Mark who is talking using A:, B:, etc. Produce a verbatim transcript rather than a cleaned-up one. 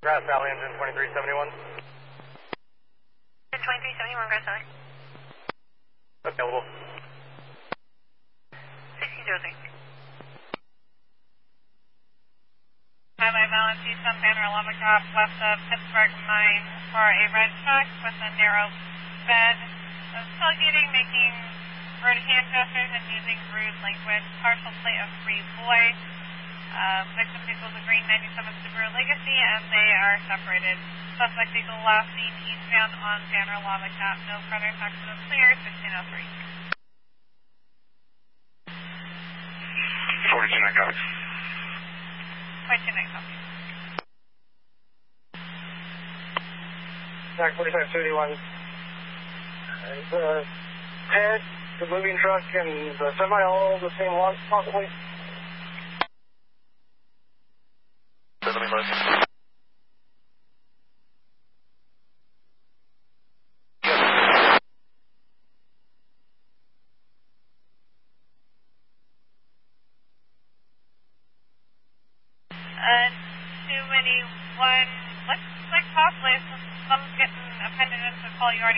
A: Grass Valley engine twenty-three seventy-one.
B: twenty-three seventy-one, Grass Valley.
A: Available.
B: sixty zero three.
C: Highway Valentine, Sun Panorama Drop, west of Pittsburgh Mine for a red truck with a narrow bed. Uh, tailgating, making rude hand gestures and using rude language. Partial plate of free boy. Uh, victim vehicle is a green ninety-seven Subaru Legacy and they are separated. Suspect vehicle last seen eastbound on Panorama Cap. No further accident clear, sixteen oh three.
D: forty-two nine copy.
C: forty-two nine copy.
A: Track forty-five seventy-one. The head, the moving truck, and the semi all the same lot, possibly?
D: seventy miles.
C: Uh, two eighty-one, looks like possibly someone's getting appended into the call you already